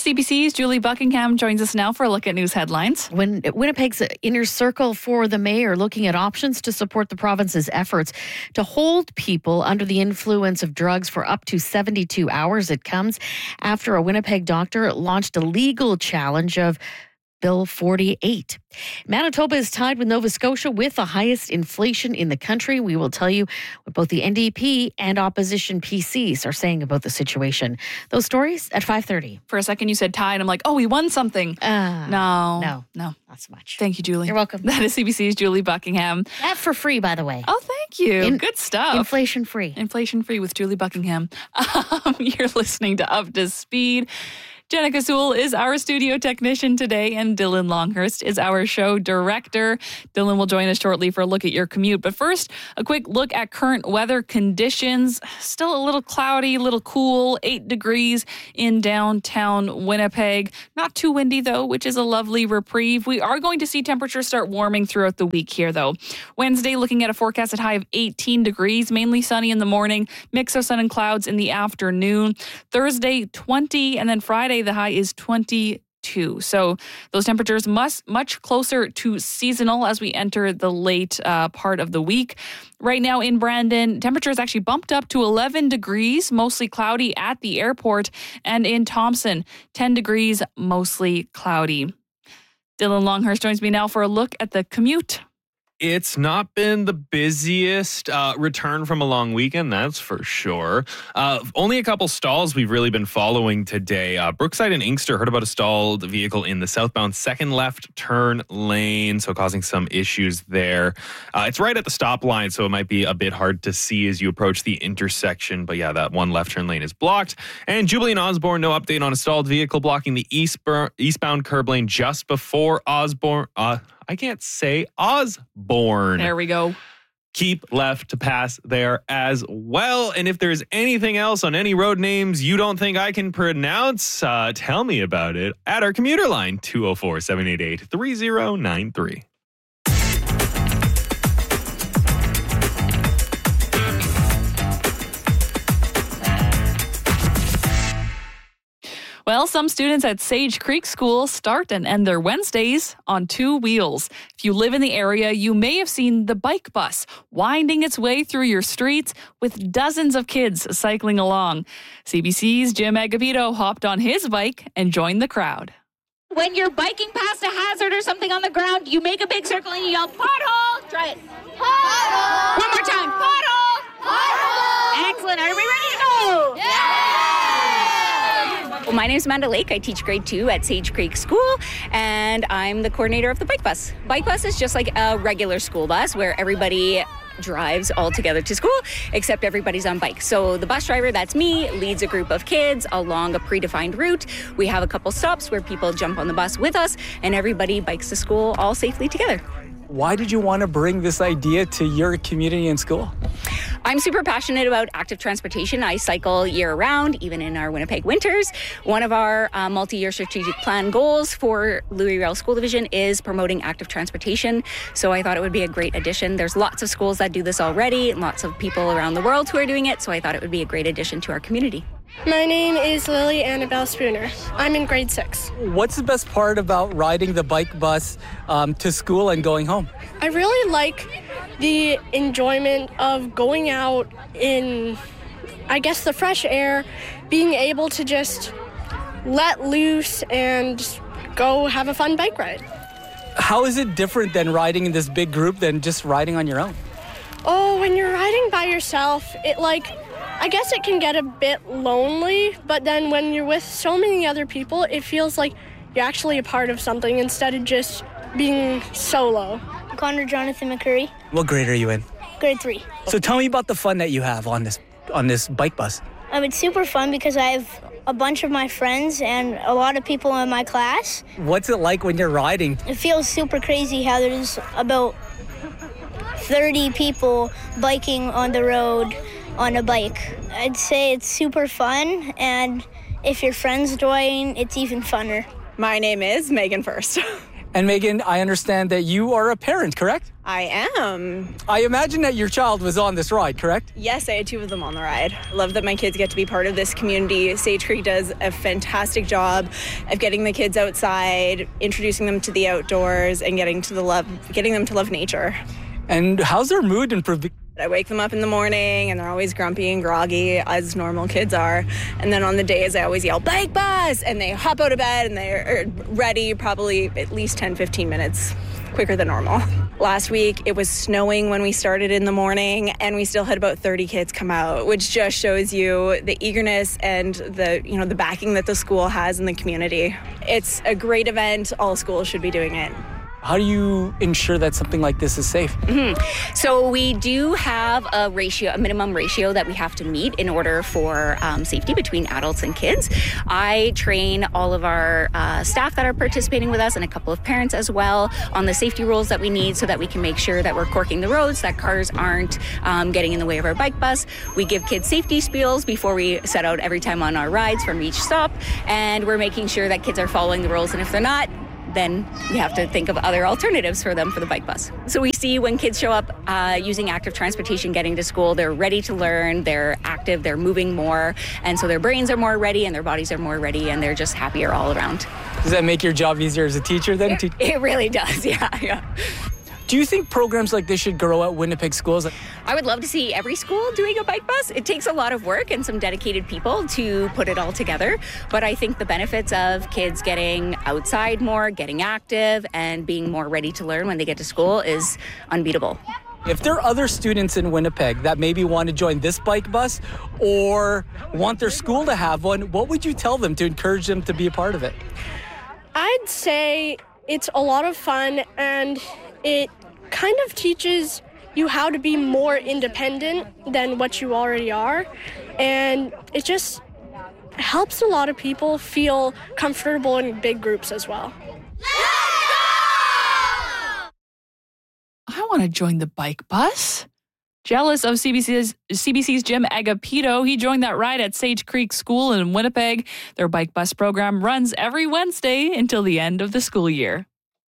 CBC's Julie Buckingham joins us now for a look at news headlines. When Winnipeg's inner circle for the mayor looking at options to support the province's efforts to hold people under the influence of drugs for up to 72 hours. It comes after a Winnipeg doctor launched a legal challenge of Bill 48. Manitoba is tied with Nova Scotia with the highest inflation in the country. We will tell you what both the NDP and opposition PCs are saying about the situation. Those stories at 5:30. For a second, you said tied. I'm like, oh, we won something. No. Not so much. Thank you, Julie. You're welcome. That is CBC's Julie Buckingham. That for free, by the way. Oh, thank you. Good stuff. Inflation free. Inflation free with Julie Buckingham. You're listening to Up to Speed. Jenica Sewell is our studio technician today, and Dylan Longhurst is our show director. Dylan will join us shortly for a look at your commute. But first, a quick look at current weather conditions. Still a little cloudy, a little cool, 8 degrees in downtown Winnipeg. Not too windy, though, which is a lovely reprieve. We are going to see temperatures start warming throughout the week here, though. Wednesday, looking at a forecasted high of 18 degrees, mainly sunny in the morning, mix of sun and clouds in the afternoon. Thursday, 20, and then Friday, the high is 22. So those temperatures much closer to seasonal as we enter the late part of the week. Right now in Brandon, temperatures actually bumped up to 11 degrees, mostly cloudy at the airport. And in Thompson, 10 degrees, mostly cloudy. Dylan Longhurst joins me now for a look at the commute. It's not been the busiest return from a long weekend, that's for sure. Only a couple stalls we've really been following today. Brookside and Inkster heard about a stalled vehicle in the southbound second left turn lane, so causing some issues there. It's right at the stop line, so it might be a bit hard to see as you approach the intersection. But yeah, that one left turn lane is blocked. And Jubilee and Osborne, no update on a stalled vehicle blocking the eastbound curb lane just before Osborne. I can't say Osborne. There we go. Keep left to pass there as well. And if there's anything else on any road names you don't think I can pronounce, tell me about it at our commuter line, 204-788-3093. Well, some students at Sage Creek School start and end their Wednesdays on two wheels. If you live in the area, you may have seen the bike bus winding its way through your streets with dozens of kids cycling along. CBC's Jim Agapito hopped on his bike and joined the crowd. When you're biking past a hazard or something on the ground, you make a big circle and you yell, pothole! Try it. Pothole! One more time. Pothole! Pothole! Excellent. Are we ready to go? Yeah! Well, my name is Amanda Lake. I teach grade 2 at Sage Creek School, and I'm the coordinator of the bike bus. Bike bus is just like a regular school bus where everybody drives all together to school, except everybody's on bikes. So the bus driver, that's me, leads a group of kids along a predefined route. We have a couple stops where people jump on the bus with us, and everybody bikes to school all safely together. Why did you want to bring this idea to your community and school? I'm super passionate about active transportation. I cycle year-round, even in our Winnipeg winters. One of our multi-year strategic plan goals for Louis Riel School Division is promoting active transportation. So I thought it would be a great addition. There's lots of schools that do this already, and lots of people around the world who are doing it. So I thought it would be a great addition to our community. My name is Lily Annabelle Spooner. I'm in grade 6. What's the best part about riding the bike bus to school and going home? I really like the enjoyment of going out in, I guess, the fresh air, being able to just let loose and go have a fun bike ride. How is it different than riding in this big group than just riding on your own? Oh, when you're riding by yourself, I guess it can get a bit lonely, but then when you're with so many other people, it feels like you're actually a part of something instead of just being solo. Connor Jonathan McCurry. What grade are you in? Grade 3. So tell me about the fun that you have on this bike bus. It's super fun because I have a bunch of my friends and a lot of people in my class. What's it like when you're riding? It feels super crazy how there's about 30 people biking on the road on a bike. I'd say it's super fun, and if your friends join, it's even funner. My name is Megan First. And Megan, I understand that you are a parent, correct? I am. I imagine that your child was on this ride, correct? Yes, I had 2 of them on the ride. I love that my kids get to be part of this community. Sage Creek does a fantastic job of getting the kids outside, introducing them to the outdoors, and getting them to love nature. And how's their mood improving? I wake them up in the morning and they're always grumpy and groggy, as normal kids are. And then on the days I always yell, bike bus! And they hop out of bed and they're ready probably at least 10-15 minutes quicker than normal. Last week it was snowing when we started in the morning and we still had about 30 kids come out, which just shows you the eagerness and the backing that the school has in the community. It's a great event. All schools should be doing it. How do you ensure that something like this is safe? So we do have a minimum ratio that we have to meet in order for safety between adults and kids. I train all of our staff that are participating with us and a couple of parents as well on the safety rules that we need so that we can make sure that we're corking the roads, that cars aren't getting in the way of our bike bus. We give kids safety spiels before we set out every time on our rides from each stop, and we're making sure that kids are following the rules, and if they're not, then we have to think of other alternatives for them for the bike bus. So we see when kids show up using active transportation getting to school, they're ready to learn, they're active, they're moving more, and so their brains are more ready and their bodies are more ready and they're just happier all around. Does that make your job easier as a teacher then? It really does, yeah. Do you think programs like this should grow at Winnipeg schools? I would love to see every school doing a bike bus. It takes a lot of work and some dedicated people to put it all together. But I think the benefits of kids getting outside more, getting active, and being more ready to learn when they get to school is unbeatable. If there are other students in Winnipeg that maybe want to join this bike bus or want their school to have one, what would you tell them to encourage them to be a part of it? I'd say it's a lot of fun and it kind of teaches you how to be more independent than what you already are. And it just helps a lot of people feel comfortable in big groups as well. I want to join the bike bus. Jealous of CBC's Jim Agapito. He joined that ride at Sage Creek School in Winnipeg. Their bike bus program runs every Wednesday until the end of the school year.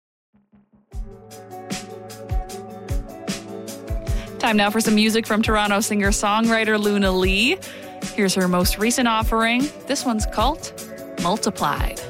Time now for some music from Toronto singer-songwriter Luna Lee. Here's her most recent offering. This one's called Multiplied.